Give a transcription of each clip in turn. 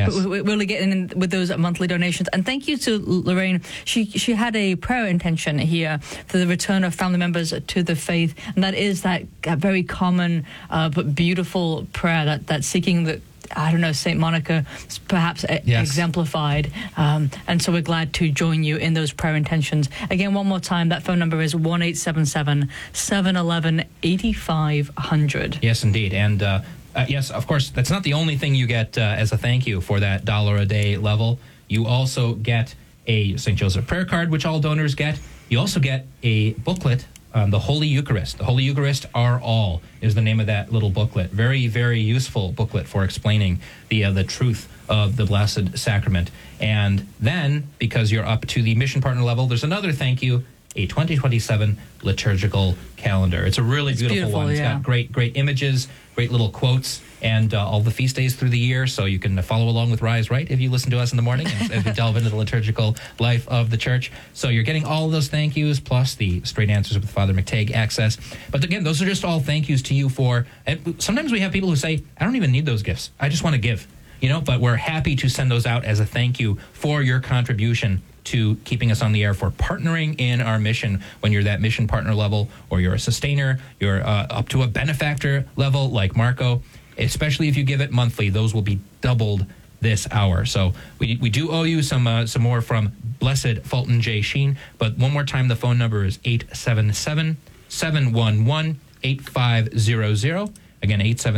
Yes. Really getting in with those monthly donations. And thank you to Lorraine. She had a prayer intention here for the return of family members to the faith, and that is that very common but beautiful prayer that's seeking the, I don't know, St. Monica perhaps exemplified. And so we're glad to join you in those prayer intentions. Again, one more time, that phone number is 1-877-711-8500. Yes, indeed. And yes, of course, that's not the only thing you get as a thank you for that $1 a day level. You also get a St. Joseph prayer card, which all donors get. You also get a booklet, the Holy Eucharist. The Holy Eucharist Are All is the name of that little booklet. Very, very useful booklet for explaining the truth of the Blessed Sacrament. And then, because you're up to the mission partner level, there's another thank you, a 2027 liturgical calendar. It's a really beautiful one. It's got great images, great little quotes, and all the feast days through the year, so you can follow along with Rise Right if you listen to us in the morning as we delve into the liturgical life of the church. So you're getting all those thank yous, plus the Straight Answers with Father McTagg access. But again, those are just all thank yous to you for... And sometimes we have people who say, I don't even need those gifts. I just want to give. But we're happy to send those out as a thank you for your contribution to keeping us on the air, for partnering in our mission. When you're that mission partner level, or you're a sustainer, you're up to a benefactor level like Marco, especially if you give it monthly, those will be doubled this hour. So we do owe you some more from Blessed Fulton J. Sheen. But one more time, the phone number is 877-711-8500. Again,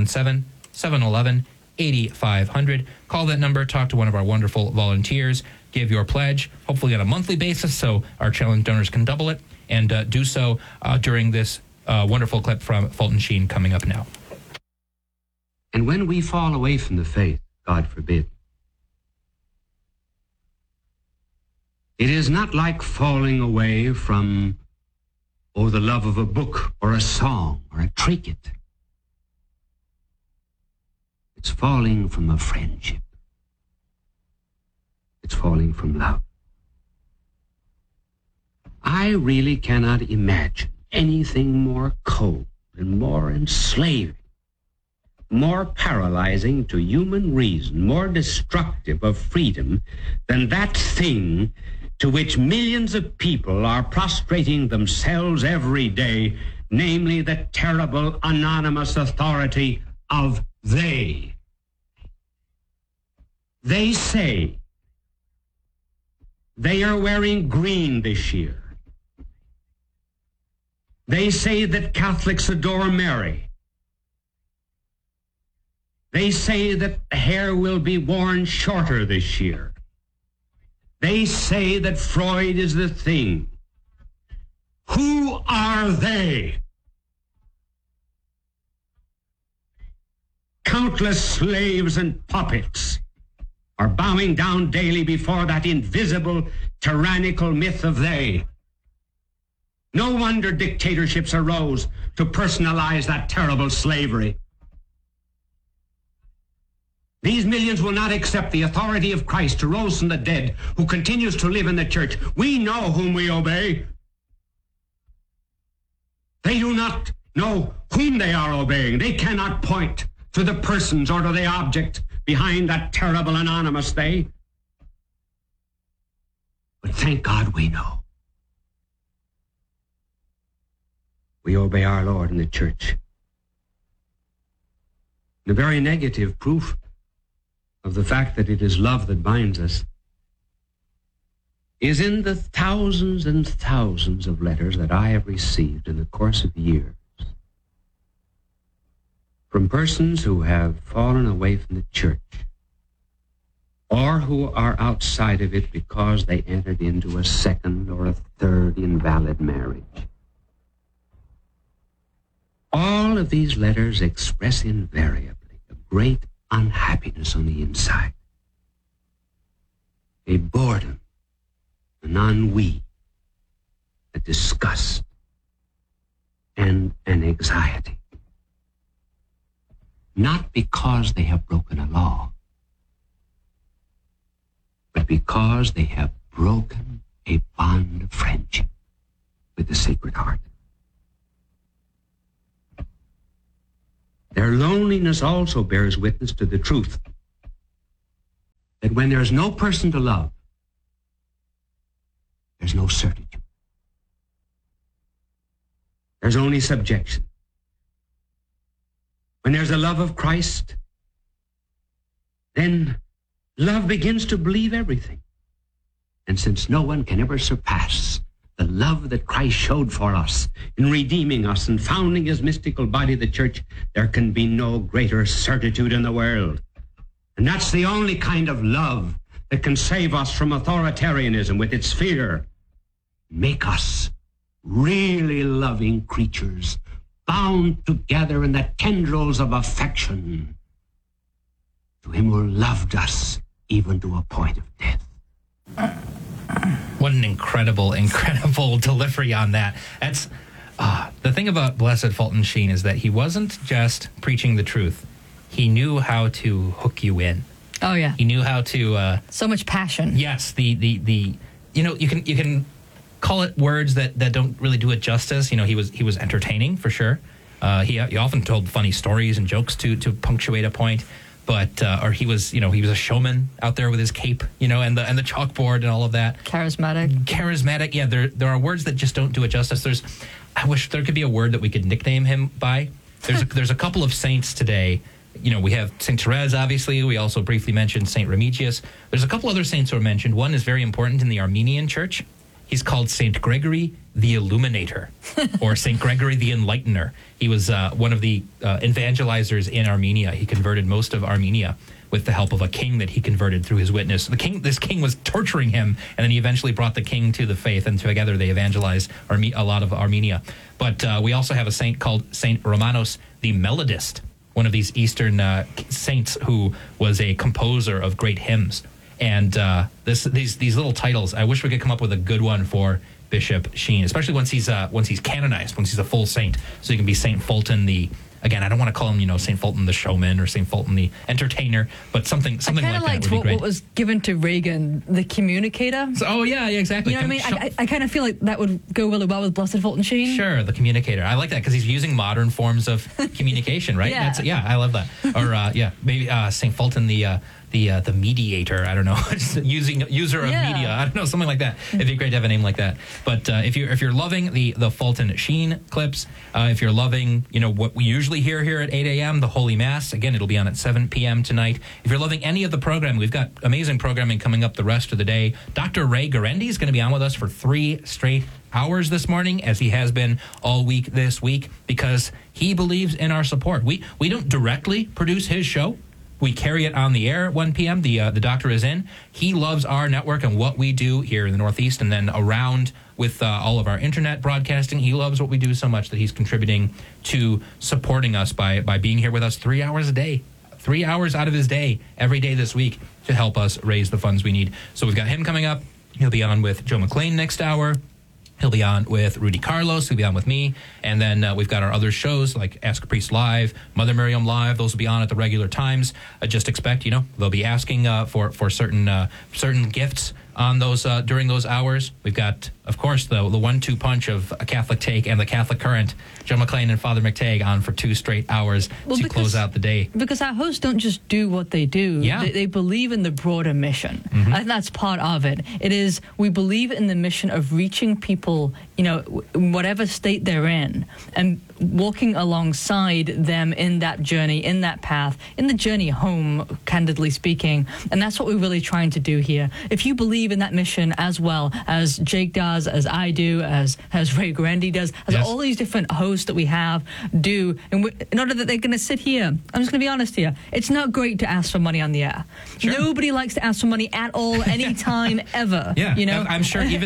877-711-8500. Call that number, talk to one of our wonderful volunteers, give your pledge, hopefully on a monthly basis so our challenge donors can double it, and do so during this wonderful clip from Fulton Sheen coming up now. And when we fall away from the faith, God forbid, it is not like falling away from, the love of a book or a song or a trinket. It's falling from a friendship. It's falling from love. I really cannot imagine anything more cold and more enslaving, more paralyzing to human reason, more destructive of freedom than that thing to which millions of people are prostrating themselves every day, namely the terrible anonymous authority of they. They say they are wearing green this year. They say that Catholics adore Mary. They say that hair will be worn shorter this year. They say that Freud is the thing. Who are they? Countless slaves and puppets are bowing down daily before that invisible, tyrannical myth of they. No wonder dictatorships arose to personalize that terrible slavery. These millions will not accept the authority of Christ who rose from the dead, who continues to live in the church. We know whom we obey. They do not know whom they are obeying. They cannot point to the persons or to the object behind that terrible anonymous they. But thank God we know. We obey our Lord in the church. The very negative proof of the fact that it is love that binds us is in the thousands and thousands of letters that I have received in the course of years from persons who have fallen away from the church or who are outside of it because they entered into a second or a third invalid marriage. All of these letters express invariably a great unhappiness on the inside, a boredom, an ennui, a disgust, and an anxiety. Not because they have broken a law, but because they have broken a bond of friendship with the Sacred Heart. Their loneliness also bears witness to the truth that when there's no person to love, there's no certitude. There's only subjection. When there's a love of Christ, then love begins to believe everything. And since no one can ever surpass the love that Christ showed for us in redeeming us and founding his mystical body, the church, there can be no greater certitude in the world. And that's the only kind of love that can save us from authoritarianism with its fear, make us really loving creatures, bound together in the tendrils of affection to him who loved us even to a point of death. What an incredible delivery on that. That's the thing about Blessed Fulton Sheen is that he wasn't just preaching the truth. He knew how to hook you in. Oh yeah. He knew how to so much passion. Yes, the you know, you can call it words that don't really do it justice. You know, he was entertaining for sure. He often told funny stories and jokes to punctuate a point. But or he was a showman out there with his cape, you know, and the chalkboard and all of that. Charismatic. Yeah, there are words that just don't do it justice. I wish there could be a word that we could nickname him by. There's a couple of saints today. You know, we have Saint Therese, obviously. We also briefly mentioned Saint Remigius. There's a couple other saints who are mentioned. One is very important in the Armenian Church. He's called Saint Gregory the Illuminator, or Saint Gregory the Enlightener. He was one of the evangelizers in Armenia. He converted most of Armenia with the help of a king that he converted through his witness. This king was torturing him, and then he eventually brought the king to the faith, and together they evangelized a lot of Armenia. But we also have a saint called Saint Romanos the Melodist, one of these Eastern saints who was a composer of great hymns. And these little titles, I wish we could come up with a good one for Bishop Sheen, especially once he's canonized, once he's a full saint. So he can be Saint Fulton again, I don't want to call him, you know, Saint Fulton the showman or Saint Fulton the entertainer, but something like that would be great. I kind of liked what was given to Reagan, the communicator. So, yeah, exactly. You know what I mean? I kind of feel like that would go really well with Blessed Fulton Sheen. Sure, the communicator. I like that because he's using modern forms of communication, right? Yeah. I love that. Or maybe Saint Fulton the mediator. I don't know, user of media. I don't know, something like that. It'd be great to have a name like that. But if you're loving the Fulton Sheen clips, if you're loving, you know, what we usually hear here at 8 a.m., the Holy Mass, again, it'll be on at 7 p.m. tonight. If you're loving any of the programming, we've got amazing programming coming up the rest of the day. Dr. Ray Garendi is going to be on with us for 3 straight hours this morning, as he has been all week this week, because he believes in our support. We don't directly produce his show. We carry it on the air at 1 p.m. The doctor is in. He loves our network and what we do here in the Northeast and then around with all of our internet broadcasting. He loves what we do so much that he's contributing to supporting us by being here with us 3 hours a day. 3 hours out of his day, every day this week, to help us raise the funds we need. So we've got him coming up. He'll be on with Joe McLean next hour. He'll be on with Rudy Carlos. He'll be on with me. And then we've got our other shows like Ask a Priest Live, Mother Miriam Live. Those will be on at the regular times. Just expect, you know, they'll be asking for certain gifts on those during those hours. We've got, of course, the 1-2 punch of A Catholic Take and The Catholic Current. Joe McLean and Father McTagg on for 2 straight hours to close out the day. Because our hosts don't just do what they do. Yeah. They believe in the broader mission. Mm-hmm. I think that's part of it. It is, we believe in the mission of reaching people, you know, in whatever state they're in, and walking alongside them in that journey, in that path, in the journey home, candidly speaking. And that's what we're really trying to do here. If you believe in that mission as well as Jake does, as I do, as Ray Garendi does, as all these different hosts that we have do, and in order that they're going to sit here, I'm just going to be honest here, it's not great to ask for money on the air. Sure. Nobody likes to ask for money at all, anytime, ever. Yeah, you know? I'm sure even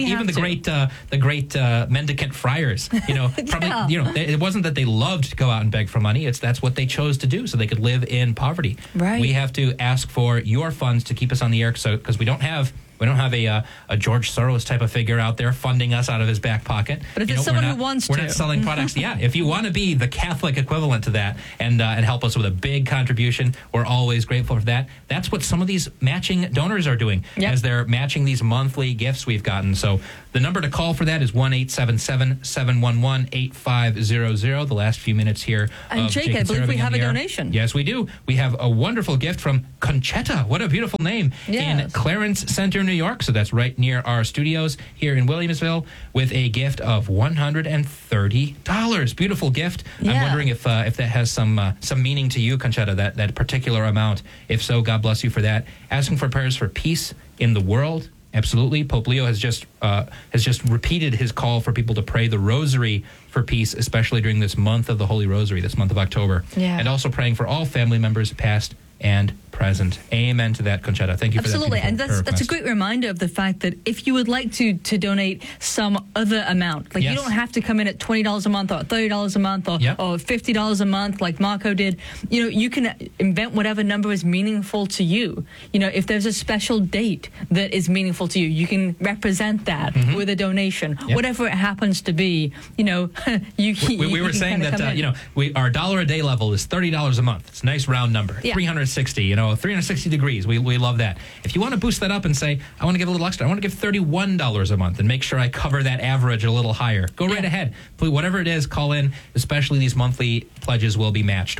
the great mendicant friars, you know, probably, you know, it wasn't that they loved to go out and beg for money. That's what they chose to do so they could live in poverty. Right. We have to ask for your funds to keep us on the air because we don't have We don't have a George Soros type of figure out there funding us out of his back pocket. But if it's someone who wants we're not selling products. Yeah, if you want to be the Catholic equivalent to that and help us with a big contribution, we're always grateful for that. That's what some of these matching donors are doing as they're matching these monthly gifts we've gotten. So the number to call for that is 1-877-711-8500. The last few minutes here. And Jake, I believe we have a donation. Yes, we do. We have a wonderful gift from Conchetta. What a beautiful name. In Clarence Center, New York. So that's right near our studios here in Williamsville, with a gift of $130. Beautiful gift. Yeah. I'm wondering if that has some meaning to you, Conchetta, that particular amount. If so, God bless you for that. Asking for prayers for peace in the world. Absolutely. Pope Leo has just repeated his call for people to pray the rosary for peace, especially during this month of the Holy Rosary, this month of October. Yeah. And also praying for all family members, past and present. Amen to that, Conchetta. Thank you for that. Absolutely. And that's a great reminder of the fact that if you would like to donate some other amount, like you don't have to come in at $20 a month or $30 a month or $50 a month like Marco did. You can invent whatever number is meaningful to you. If there's a special date that is meaningful to you, you can represent that with a donation. Whatever it happens to be, we were saying that our $1 a day level is $30 a month. It's a nice round number. 360, 360 degrees. We love that. If you want to boost that up and say, I want to give a little extra, I want to give $31 a month and make sure I cover that average a little higher, go right ahead. Please, whatever it is, call in. Especially these monthly pledges will be matched.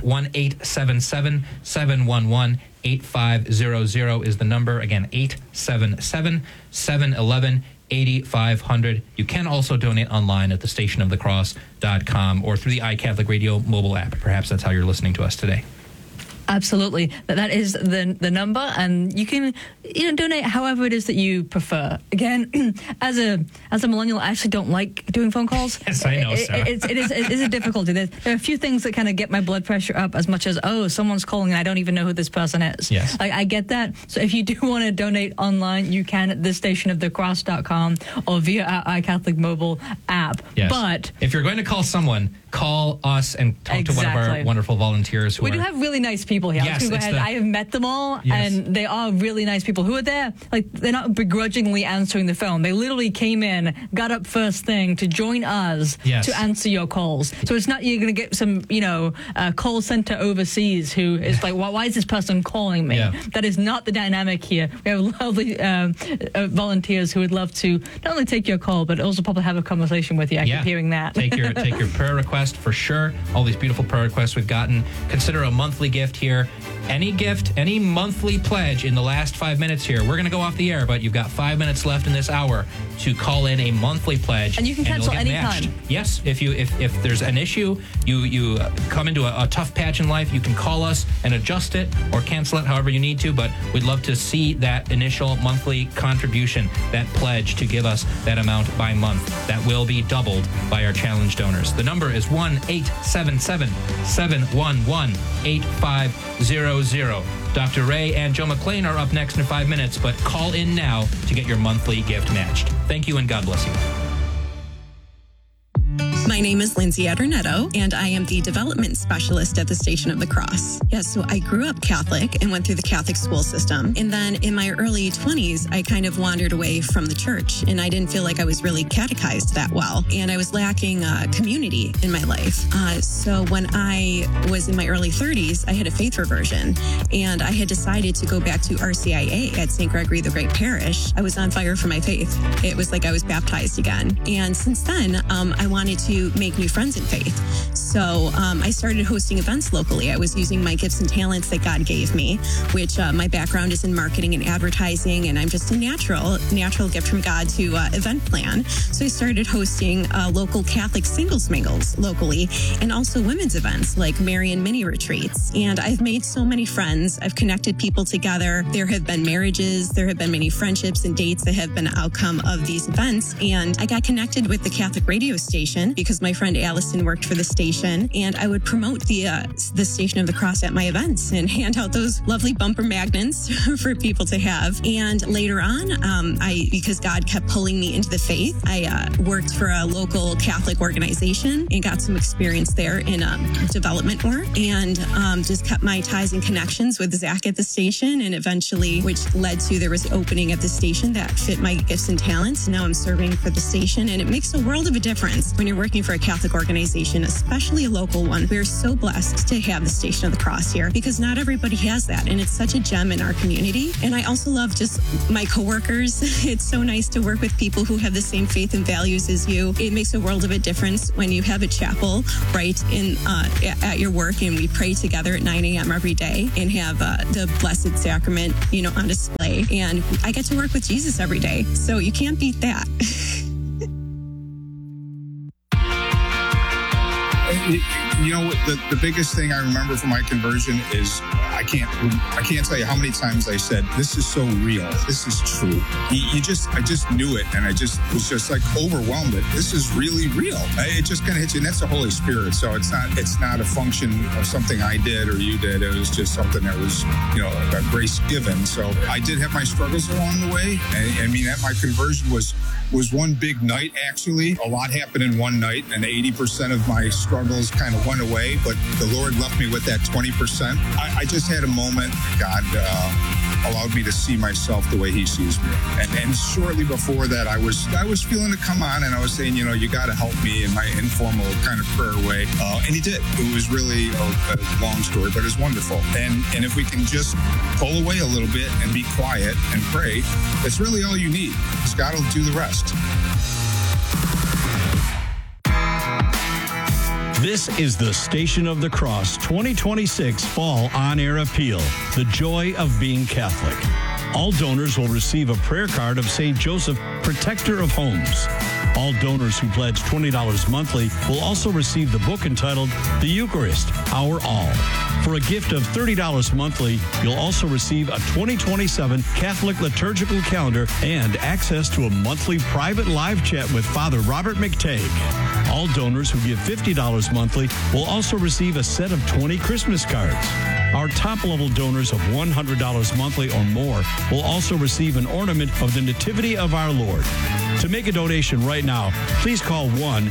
1-877-711-8500 is the number. Again, 877-711-8500. You can also donate online at thestationofthecross.com or through the iCatholic Radio mobile app. Perhaps that's how you're listening to us today. Absolutely. That is the number, and you can donate however it is that you prefer. Again, as a millennial, I actually don't like doing phone calls. Yes, I know, Sarah. It is a difficulty. There are a few things that kind of get my blood pressure up as much as, someone's calling and I don't even know who this person is. Yes. I get that. So if you do want to donate online, you can at thestationofthecross.com or via our iCatholic mobile app. Yes. But if you're going to call someone, call us and talk to one of our wonderful volunteers. We do have really nice people here. Yes, I have met them all, and they are really nice people who are there. Like, they're not begrudgingly answering the phone. They literally came in, got up first thing to join us to answer your calls. So it's not you're going to get some, call center overseas who is like, why is this person calling me? Yeah. That is not the dynamic here. We have lovely volunteers who would love to not only take your call, but also probably have a conversation with you. I keep hearing that. Take your prayer request for sure. All these beautiful prayer requests we've gotten. Consider a monthly gift here. Any gift, any monthly pledge in the last 5 minutes here. We're going to go off the air, but you've got 5 minutes left in this hour to call in a monthly pledge. And you can cancel anytime. Yes, if there's an issue, you come into a tough patch in life, you can call us and adjust it or cancel it however you need to, but we'd love to see that initial monthly contribution, that pledge to give us that amount by month. That will be doubled by our challenge donors. The number is 1-877-711-8500. Dr. Ray and Joe McClain are up next in 5 minutes, but call in now to get your monthly gift matched. Thank you and God bless you. My name is Lindsay Adornetto, and I am the development specialist at the Station of the Cross. Yes, so I grew up Catholic and went through the Catholic school system. And then in my early 20s, I kind of wandered away from the church, and I didn't feel like I was really catechized that well. And I was lacking community in my life. So when I was in my early 30s, I had a faith reversion, and I had decided to go back to RCIA at St. Gregory the Great Parish. I was on fire for my faith. It was like I was baptized again. And since then, I wanted to make new friends in faith. So I started hosting events locally. I was using my gifts and talents that God gave me, which my background is in marketing and advertising, and I'm just a natural gift from God to event plan. So I started hosting local Catholic singles mingles locally, and also women's events like Marian mini retreats. And I've made so many friends. I've connected people together. There have been marriages. There have been many friendships and dates that have been an outcome of these events. And I got connected with the Catholic radio station because because my friend Allison worked for the station, and I would promote the Station of the Cross at my events and hand out those lovely bumper magnets for people to have. And later on, because God kept pulling me into the faith, I worked for a local Catholic organization and got some experience there in development work, and just kept my ties and connections with Zach at the station, and eventually, which led to there was an opening at the station that fit my gifts and talents. Now I'm serving for the station, and it makes a world of a difference when you're working for a Catholic organization, especially a local one. We're so blessed to have the Station of the Cross here because not everybody has that, and it's such a gem in our community. And I also love just my coworkers. It's so nice to work with people who have the same faith and values as you. It makes a world of a difference when you have a chapel right in at your work, and we pray together at 9 a.m. every day and have the Blessed Sacrament, on display. And I get to work with Jesus every day, so you can't beat that. The biggest thing I remember from my conversion is I can't tell you how many times I said, this is so real. This is true. I just knew it, and I just was just like overwhelmed that this is really real. It just kind of hits you, and that's the Holy Spirit. So it's not a function of something I did or you did. It was just something that was, a grace given. So I did have my struggles along the way. I mean, at my conversion was one big night, actually. A lot happened in one night, and 80% of my struggles kind of went away, but the Lord left me with that 20%. I just had a moment. God allowed me to see myself the way He sees me. And shortly before that, I was feeling it come on, and I was saying, you got to help me in my informal kind of prayer way. And He did. It was really a long story, but it's wonderful. And if we can just pull away a little bit and be quiet and pray, that's really all you need, because God will do the rest. This is the Station of the Cross 2026 Fall On-Air Appeal, the joy of being Catholic. All donors will receive a prayer card of St. Joseph, Protector of Homes. All donors who pledge $20 monthly will also receive the book entitled The Eucharist, Our All. For a gift of $30 monthly, you'll also receive a 2027 Catholic liturgical calendar and access to a monthly private live chat with Father Robert McTague. All donors who give $50 monthly will also receive a set of 20 Christmas cards. Our top-level donors of $100 monthly or more will also receive an ornament of the Nativity of our Lord. To make a donation right now, please call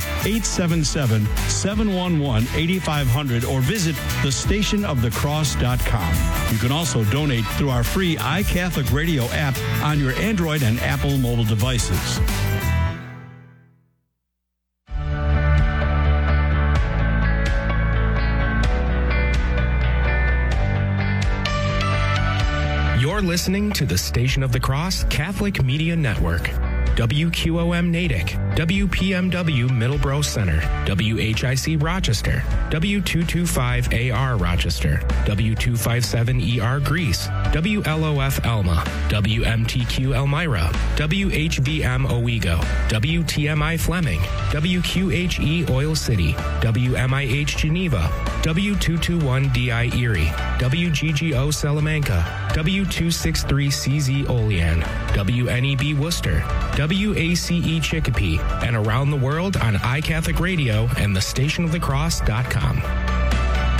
1-877-711-8500 or visit thestationofthecross.com. You can also donate through our free iCatholic Radio app on your Android and Apple mobile devices. You're listening to the Station of the Cross Catholic Media Network. WQOM Natick, WPMW Middleborough Center, WHIC Rochester, W225AR Rochester, W257ER Greece, WLOF Elma, WMTQ Elmira, WHBM Owego, WTMI Fleming, WQHE Oil City, WMIH Geneva, W221DI Erie, WGGO Salamanca, W263CZ Olean, WNEB Worcester, WACE Chicopee, and around the world on iCatholic Radio and thestationofthecross.com.